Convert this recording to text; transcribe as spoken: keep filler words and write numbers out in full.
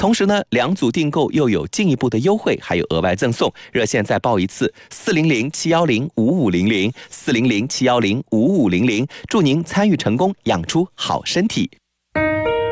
同时呢，两组订购又有进一步的优惠，还有额外赠送。热线再报一次：四零零七幺零五五零零，四零零七幺零五五零零。祝您参与成功，养出好身体。